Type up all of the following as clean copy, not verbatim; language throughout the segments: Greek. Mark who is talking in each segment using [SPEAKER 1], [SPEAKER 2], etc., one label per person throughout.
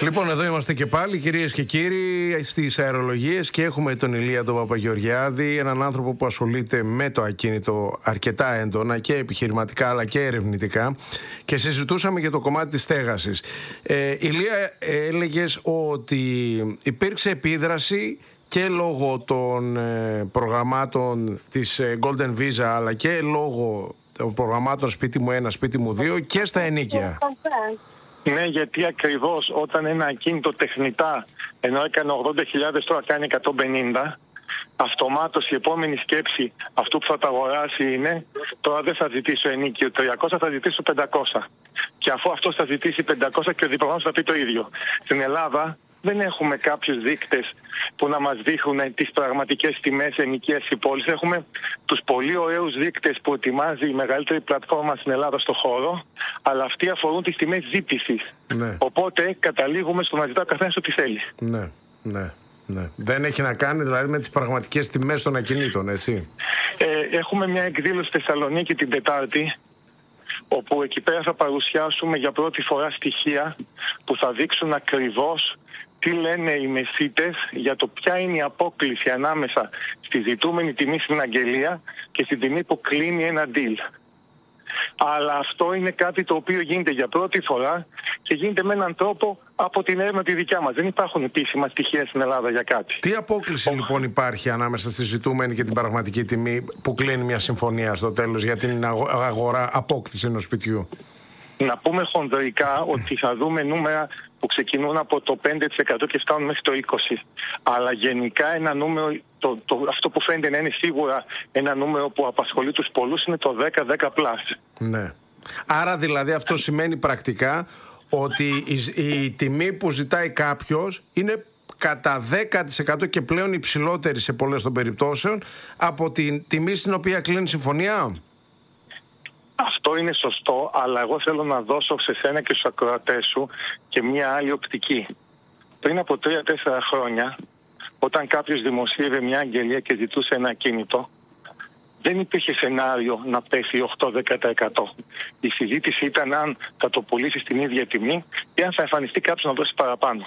[SPEAKER 1] Λοιπόν, εδώ είμαστε και πάλι, κυρίες και κύριοι, στις αερολογίες και έχουμε τον Ηλία τον Παπαγεωργιάδη, έναν άνθρωπο που ασχολείται με το ακίνητο αρκετά έντονα και επιχειρηματικά αλλά και ερευνητικά, και συζητούσαμε για το κομμάτι της στέγασης. Ηλία, έλεγες ότι υπήρξε επίδραση και λόγω των προγραμμάτων της Golden Visa αλλά και λόγω των προγραμμάτων σπίτι μου 1, σπίτι μου 2 και στα ενοίκια.
[SPEAKER 2] Ναι, γιατί ακριβώς όταν ένα ακίνητο τεχνητά, ενώ έκανε 80.000 τώρα κάνει 150, αυτομάτως η επόμενη σκέψη αυτού που θα τα αγοράσει είναι τώρα δεν θα ζητήσω ενίκιο 300, θα ζητήσω 500. Και αφού αυτός θα ζητήσει 500 και ο διπλανός θα πει το ίδιο. Στην Ελλάδα δεν έχουμε κάποιους δείκτες που να μας δείχνουν τις πραγματικές τιμές ενοικίας της πόλης. Έχουμε τους πολύ ωραίους δείκτες που ετοιμάζει η μεγαλύτερη πλατφόρμα στην Ελλάδα στο χώρο, αλλά αυτοί αφορούν τις τιμές ζήτησης. Ναι. Οπότε καταλήγουμε στο να ζητά ο καθένας ό,τι θέλει.
[SPEAKER 1] Ναι, ναι. Ναι. Δεν έχει να κάνει δηλαδή με τις πραγματικές τιμές των ακινήτων, έτσι.
[SPEAKER 2] Έχουμε μια εκδήλωση στη Θεσσαλονίκη την Τετάρτη, όπου εκεί πέρα θα παρουσιάσουμε για πρώτη φορά στοιχεία που θα δείξουν ακριβώς τι λένε οι μεσίτες για το ποια είναι η απόκλιση ανάμεσα στη ζητούμενη τιμή στην αγγελία και στην τιμή που κλείνει ένα deal. Αλλά αυτό είναι κάτι το οποίο γίνεται για πρώτη φορά και γίνεται με έναν τρόπο από την έρευνα τη δικιά μας. Δεν υπάρχουν επίσημα στοιχεία στην Ελλάδα για κάτι.
[SPEAKER 1] Τι απόκλιση λοιπόν υπάρχει ανάμεσα στη ζητούμενη και την πραγματική τιμή που κλείνει μια συμφωνία στο τέλος για την αγορά απόκτηση ενός σπιτιού?
[SPEAKER 2] Να πούμε χονδρικά ότι θα δούμε νούμερα που ξεκινούν από το 5% και φτάνουν μέχρι το 20%. Αλλά γενικά ένα νούμερο, αυτό που φαίνεται να είναι σίγουρα ένα νούμερο που απασχολεί τους πολλούς είναι το 10+.
[SPEAKER 1] Ναι. Άρα δηλαδή αυτό σημαίνει πρακτικά ότι η τιμή που ζητάει κάποιος είναι κατά 10% και πλέον υψηλότερη σε πολλές των περιπτώσεων από την τιμή στην οποία κλείνει συμφωνία.
[SPEAKER 2] Αυτό είναι σωστό, αλλά εγώ θέλω να δώσω σε σένα και στους ακροατές σου και μια άλλη οπτική. Πριν από 3-4 χρόνια, όταν κάποιος δημοσίευε μια αγγελία και ζητούσε ένα ακίνητο, δεν υπήρχε σενάριο να πέσει 8-10%. Η συζήτηση ήταν αν θα το πουλήσει στην ίδια τιμή ή αν θα εμφανιστεί κάποιος να δώσει παραπάνω.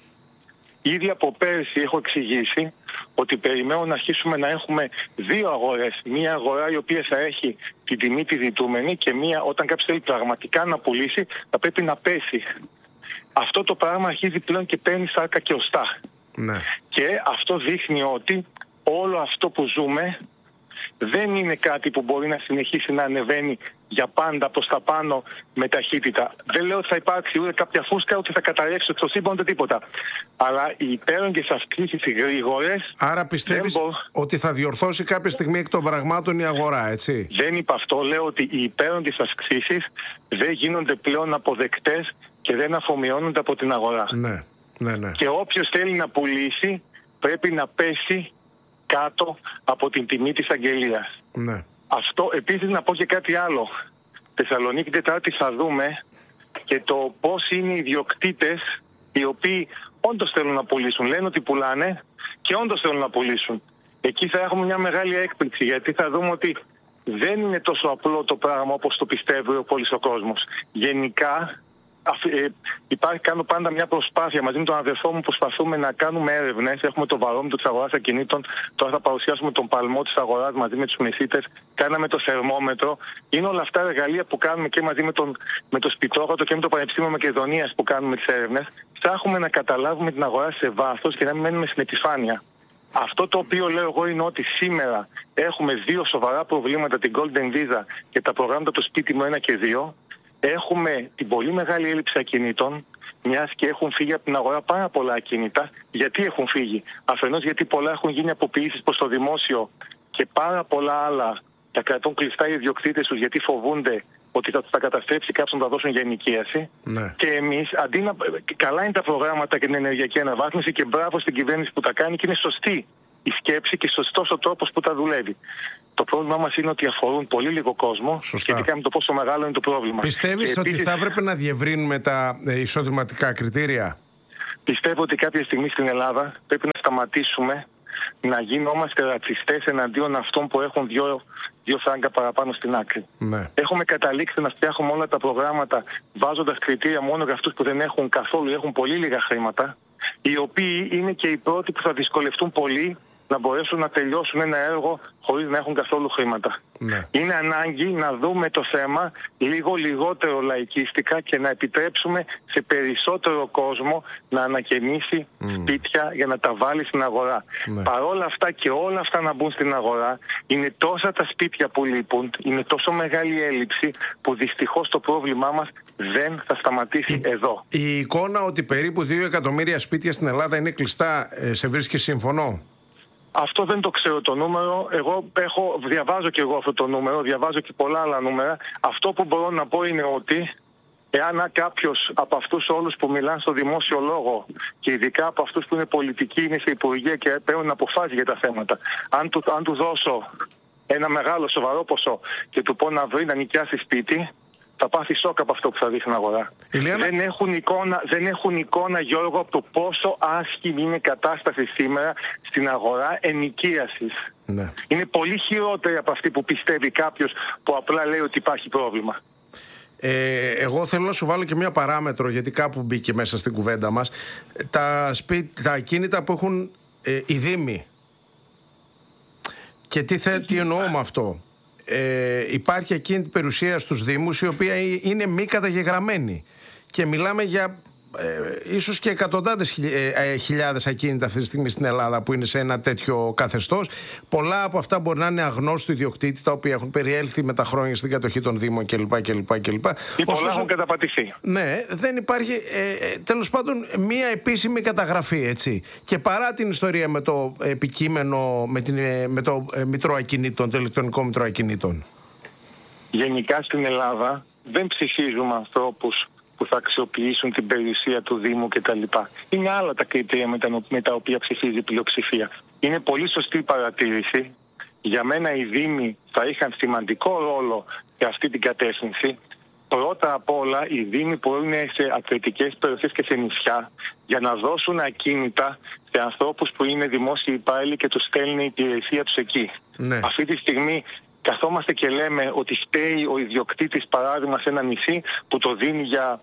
[SPEAKER 2] Ήδη από πέρσι έχω εξηγήσει ότι περιμένω να αρχίσουμε να έχουμε δύο αγορές. Μία αγορά η οποία θα έχει την τιμή τη ζητούμενη και μία όταν κάποιος θέλει πραγματικά να πουλήσει θα πρέπει να πέσει. Αυτό το πράγμα αρχίζει πλέον και παίρνει σάρκα και οστά. Ναι. Και αυτό δείχνει ότι όλο αυτό που ζούμε δεν είναι κάτι που μπορεί να συνεχίσει να ανεβαίνει για πάντα προς τα πάνω με ταχύτητα. Δεν λέω ότι θα υπάρξει ούτε κάποια φούσκα, ούτε θα καταρρεύσει το σύμπαν, ούτε τίποτα. Αλλά οι υπέρογγες αυξήσεις οι γρήγορες...
[SPEAKER 1] Άρα πιστεύεις ότι θα διορθώσει κάποια στιγμή εκ των πραγμάτων η αγορά, έτσι?
[SPEAKER 2] Δεν είπα αυτό. Λέω ότι οι υπέρογγες αυξήσεις δεν γίνονται πλέον αποδεκτές και δεν αφομοιώνονται από την αγορά.
[SPEAKER 1] Ναι, ναι, ναι.
[SPEAKER 2] Και όποιος θέλει να πουλήσει πρέπει να πέσει κάτω από την τιμή της αγγελίας.
[SPEAKER 1] Ναι.
[SPEAKER 2] Αυτό επίσης να πω και κάτι άλλο. Θεσσαλονίκη Τετάρτη θα δούμε και το πώς είναι οι ιδιοκτήτες οι οποίοι όντως θέλουν να πουλήσουν. Λένε ότι πουλάνε και όντως θέλουν να πουλήσουν. Εκεί θα έχουμε μια μεγάλη έκπληξη, γιατί θα δούμε ότι δεν είναι τόσο απλό το πράγμα όπως το πιστεύει ο πολύς ο κόσμος. Γενικά κάνω πάντα μια προσπάθεια μαζί με τον αδερφό μου, προσπαθούμε να κάνουμε έρευνες. Έχουμε το βαρόμετρο της αγοράς ακινήτων. Τώρα θα παρουσιάσουμε τον παλμό της αγοράς μαζί με τους μεσίτες. Κάναμε το θερμόμετρο. Είναι όλα αυτά εργαλεία που κάνουμε και μαζί με το Σπιτρόχατο και με το Πανεπιστήμιο Μακεδονίας που κάνουμε τις έρευνες. Ψάχνουμε να καταλάβουμε την αγορά σε βάθος και να μην μένουμε στην επιφάνεια. Αυτό το οποίο λέω εγώ είναι ότι σήμερα έχουμε δύο σοβαρά προβλήματα, την Golden Visa και τα προγράμματα του σπίτι μου 1 και 2. Έχουμε την πολύ μεγάλη έλλειψη ακινήτων, μιας και έχουν φύγει από την αγορά πάρα πολλά ακίνητα. Γιατί έχουν φύγει? Αφενός γιατί πολλά έχουν γίνει αποποιήσεις προς το δημόσιο και πάρα πολλά άλλα τα κρατούν κλειστά οι ιδιοκτήτες τους γιατί φοβούνται ότι θα τους τα καταστρέψει κάποιος να τα δώσουν για ενοικίαση. Ναι. Και εμείς, αντί να... Καλά είναι τα προγράμματα και την ενεργειακή αναβάθμιση και μπράβο στην κυβέρνηση που τα κάνει και είναι σωστή η σκέψη και σωστός ο τρόπος που τα δουλεύει. Το πρόβλημά μας είναι ότι αφορούν πολύ λίγο κόσμο. Σωστά. Σχετικά με το πόσο μεγάλο είναι το πρόβλημα.
[SPEAKER 1] Πιστεύεις ότι θα έπρεπε να διευρύνουμε τα εισοδηματικά κριτήρια?
[SPEAKER 2] Πιστεύω ότι κάποια στιγμή στην Ελλάδα πρέπει να σταματήσουμε να γινόμαστε ρατσιστές εναντίον αυτών που έχουν δύο φράγκα παραπάνω στην άκρη.
[SPEAKER 1] Ναι.
[SPEAKER 2] Έχουμε καταλήξει να φτιάχνουμε όλα τα προγράμματα βάζοντας κριτήρια μόνο για αυτούς που δεν έχουν καθόλου ή έχουν πολύ λίγα χρήματα, οι οποίοι είναι και οι πρώτοι που θα δυσκολευτούν πολύ να μπορέσουν να τελειώσουν ένα έργο χωρίς να έχουν καθόλου χρήματα.
[SPEAKER 1] Ναι.
[SPEAKER 2] Είναι ανάγκη να δούμε το θέμα λίγο λιγότερο λαϊκίστικα και να επιτρέψουμε σε περισσότερο κόσμο να ανακαινήσει σπίτια για να τα βάλει στην αγορά.
[SPEAKER 1] Ναι.
[SPEAKER 2] Παρόλα αυτά και όλα αυτά να μπουν στην αγορά, είναι τόσα τα σπίτια που λείπουν, είναι τόσο μεγάλη έλλειψη που δυστυχώς το πρόβλημά μας δεν θα σταματήσει εδώ.
[SPEAKER 1] Η εικόνα ότι περίπου 2 εκατομμύρια σπίτια στην Ελλάδα είναι κλειστά, σε βρίσκει σύμφωνο?
[SPEAKER 2] Αυτό δεν το ξέρω το νούμερο. Διαβάζω και εγώ αυτό το νούμερο, διαβάζω και πολλά άλλα νούμερα. Αυτό που μπορώ να πω είναι ότι εάν κάποιος από αυτούς όλους που μιλάνε στο δημόσιο λόγο και ειδικά από αυτούς που είναι πολιτικοί, είναι σε υπουργεία και παίρνουν αποφάσεις για τα θέματα, αν του δώσω ένα μεγάλο σοβαρό ποσό και του πω να βρει να νοικιάσει σπίτι, θα πάθει σοκ από αυτό που θα δει στην αγορά. Δεν έχουν εικόνα, Γιώργο, από το πόσο άσχημη είναι η κατάσταση σήμερα στην αγορά ενοικίασης.
[SPEAKER 1] Ναι.
[SPEAKER 2] Είναι πολύ χειρότερη από αυτή που πιστεύει κάποιος που απλά λέει ότι υπάρχει πρόβλημα.
[SPEAKER 1] Εγώ θέλω να σου βάλω και μια παράμετρο, γιατί κάπου μπήκε μέσα στην κουβέντα μας. Τα ακίνητα που έχουν οι δήμοι. Και τι εννοώ με αυτό? Υπάρχει εκείνη την περιουσία στους Δήμους η οποία είναι μη καταγεγραμμένη και μιλάμε για ίσως και εκατοντάδες χιλιάδες ακίνητα αυτή τη στιγμή στην Ελλάδα που είναι σε ένα τέτοιο καθεστώς. Πολλά από αυτά μπορεί να είναι αγνώστου ιδιοκτήτη, τα οποία έχουν περιέλθει με τα χρόνια στην κατοχή των Δήμων κλπ.
[SPEAKER 2] Ή πολλά έχουν καταπατηθεί.
[SPEAKER 1] Ναι, δεν υπάρχει τέλος πάντων μία επίσημη καταγραφή, έτσι. Και παρά την ιστορία με το επικείμενο, με το μητρό ακινήτων, το ηλεκτρονικό μητρό ακινήτων.
[SPEAKER 2] Γενικά στην Ελλάδα δεν ψηφίζουμε ανθρώπους που θα αξιοποιήσουν την περιουσία του Δήμου κτλ. Είναι άλλα τα κριτήρια με τα οποία ψηφίζει η πλειοψηφία. Είναι πολύ σωστή η παρατήρηση. Για μένα οι Δήμοι θα είχαν σημαντικό ρόλο σε αυτή την κατεύθυνση. Πρώτα απ' όλα οι Δήμοι που είναι σε ακριτικές περιοχές και σε νησιά για να δώσουν ακίνητα σε ανθρώπους που είναι δημόσιοι υπάλληλοι και τους στέλνει η υπηρεσία τους εκεί. Ναι. Αυτή τη στιγμή καθόμαστε και λέμε ότι φταίει ο ιδιοκτήτης, παράδειγμα, σε ένα νησί που το δίνει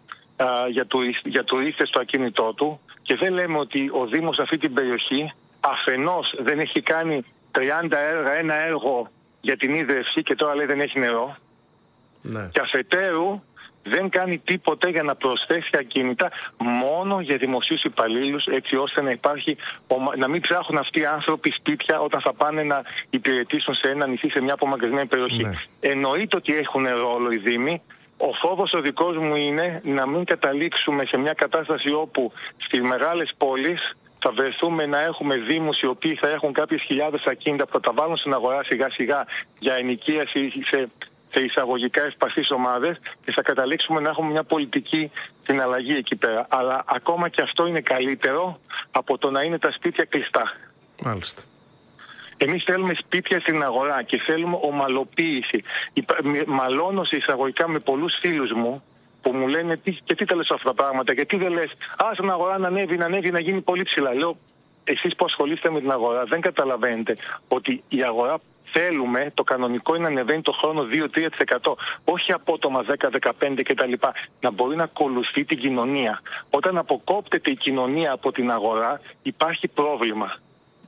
[SPEAKER 2] για τουρίστες στο ακίνητό του, και δεν λέμε ότι ο Δήμος σε αυτή την περιοχή αφενός δεν έχει κάνει 30 έργα, ένα έργο για την ίδρυυση και τώρα λέει δεν έχει νερό. Ναι. Και αφετέρου δεν κάνει τίποτε για να προσθέσει ακίνητα μόνο για δημοσίους υπαλλήλους, έτσι ώστε να υπάρχει, να μην ψάχνουν αυτοί οι άνθρωποι σπίτια όταν θα πάνε να υπηρετήσουν σε ένα νησί, σε μια απομακρυσμένη περιοχή. Ναι. Εννοείται ότι έχουν ρόλο οι Δήμοι. Ο φόβος ο δικός μου είναι να μην καταλήξουμε σε μια κατάσταση όπου στις μεγάλες πόλεις θα βρεθούμε να έχουμε Δήμους οι οποίοι θα έχουν κάποιες χιλιάδες ακίνητα που θα τα βάλουν στην αγορά σιγά σιγά για ενοικίαση σε εισαγωγικά ευπαθείς ομάδες και θα καταλήξουμε να έχουμε μια πολιτική συναλλαγή εκεί πέρα. Αλλά ακόμα και αυτό είναι καλύτερο από το να είναι τα σπίτια κλειστά.
[SPEAKER 1] Μάλιστα.
[SPEAKER 2] Εμείς θέλουμε σπίτια στην αγορά και θέλουμε ομαλοποίηση. Μαλώνω σε εισαγωγικά με πολλούς φίλους μου που μου λένε τι τα λες αυτά τα πράγματα, γιατί δεν λες στην αγορά να ανέβει, να γίνει πολύ ψηλά. Λέω, εσείς που ασχολείστε με την αγορά δεν καταλαβαίνετε ότι η αγορά θέλουμε, το κανονικό είναι να ανεβαίνει το χρόνο 2-3%, όχι απότομα 10-15 κτλ. Να μπορεί να ακολουθεί την κοινωνία. Όταν αποκόπτεται η κοινωνία από την αγορά υπάρχει πρόβλημα.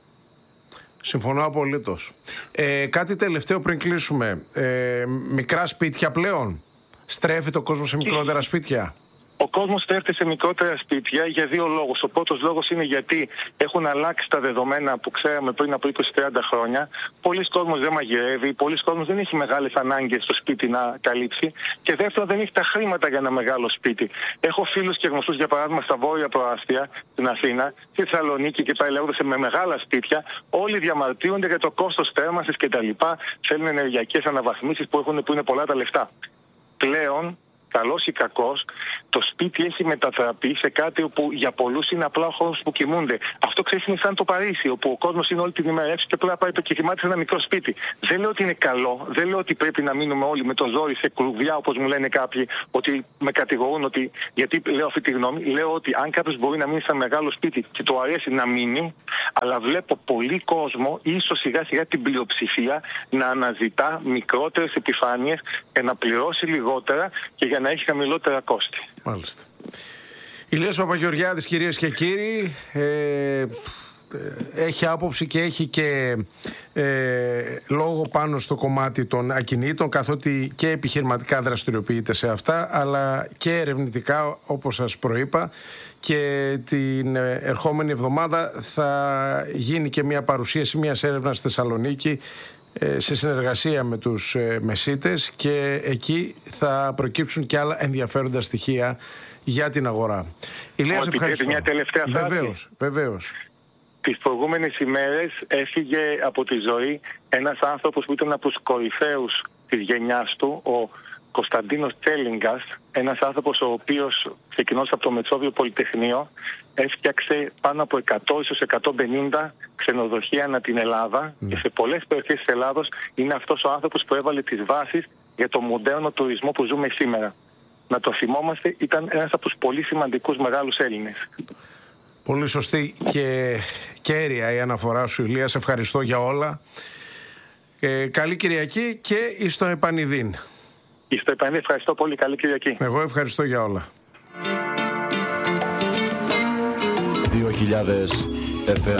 [SPEAKER 1] Συμφωνώ απολύτως. Κάτι τελευταίο πριν κλείσουμε. Μικρά σπίτια πλέον. Στρέφει το κόσμο σε μικρότερα σπίτια?
[SPEAKER 2] Ο κόσμος στρέφεται σε μικρότερα σπίτια για δύο λόγους. Ο πρώτος λόγος είναι γιατί έχουν αλλάξει τα δεδομένα που ξέραμε πριν από 20-30 χρόνια. Πολλοί κόσμος δεν μαγειρεύει, πολλοί κόσμος δεν έχει μεγάλες ανάγκες στο σπίτι να καλύψει. Και δεύτερον, δεν έχει τα χρήματα για ένα μεγάλο σπίτι. Έχω φίλους και γνωστούς, για παράδειγμα, στα βόρεια προάστια, στην Αθήνα, στη Θεσσαλονίκη και πάει λέγοντας με μεγάλα σπίτια. Όλοι διαμαρτύρονται για το κόστος θέρμανσης κτλ. Θέλουν ενεργειακές αναβαθμίσεις που είναι πολλά τα λεφτά. Πλέον καλός ή κακός, το σπίτι έχει μετατραπεί σε κάτι όπου για πολλούς είναι απλά ο χώρος που κοιμούνται. Αυτό ξέρεις είναι σαν το Παρίσι, όπου ο κόσμος είναι όλη την ημέρα έξω και πρέπει να πάει και κοιμάται σε ένα μικρό σπίτι. Δεν λέω ότι είναι καλό, δεν λέω ότι πρέπει να μείνουμε όλοι με το ζόρι σε κλουβιά, όπως μου λένε κάποιοι, ότι με κατηγορούν ότι. Γιατί λέω αυτή τη γνώμη, λέω ότι αν κάποιος μπορεί να μείνει σε ένα μεγάλο σπίτι και το αρέσει να μείνει, αλλά βλέπω πολύ κόσμο, ίσως σιγά σιγά την πλειοψηφία, να αναζητά μικρότερες επιφάνειες και να πληρώσει λιγότερα και για να έχει χαμηλότερα κόστη.
[SPEAKER 1] Μάλιστα. Ηλίας Παπαγεωργιάδης, κυρίες και κύριοι, έχει άποψη και έχει και λόγο πάνω στο κομμάτι των ακινήτων, καθότι και επιχειρηματικά δραστηριοποιείται σε αυτά, αλλά και ερευνητικά, όπως σας προείπα, και την ερχόμενη εβδομάδα θα γίνει και μια παρουσίαση μιας έρευνας στη Θεσσαλονίκη σε συνεργασία με τους μεσίτες, και εκεί θα προκύψουν και άλλα ενδιαφέροντα στοιχεία για την αγορά. Ηλία, σε ευχαριστώ.
[SPEAKER 2] Μια τελευταία φράση.
[SPEAKER 1] Βεβαίως.
[SPEAKER 2] Τις προηγούμενες ημέρες έφυγε από τη ζωή ένας άνθρωπος που ήταν από τους κορυφαίους της γενιάς του, ο Κωνσταντίνος Τσέλιγκας, ένας άνθρωπος ο οποίος, ξεκινώντας από το Μετσόβιο Πολυτεχνείο, έφτιαξε πάνω από 100, ίσως 150 ξενοδοχεία ανά την Ελλάδα, και σε πολλές περιοχές της Ελλάδος είναι αυτός ο άνθρωπος που έβαλε τις βάσεις για το μοντέρνο τουρισμό που ζούμε σήμερα. Να το θυμόμαστε, ήταν ένας από τους πολύ σημαντικούς μεγάλους Έλληνες.
[SPEAKER 1] Πολύ σωστή και κέρια η αναφορά σου, Ηλία. Σε ευχαριστώ για όλα. Καλή Κυριακή και εις τον επανειδήν.
[SPEAKER 2] Εις τον επανειδήν, ευχαριστώ πολύ. Καλή Κυριακή.
[SPEAKER 1] Εγώ ευχαριστώ για όλα.
[SPEAKER 3] 2000 FM.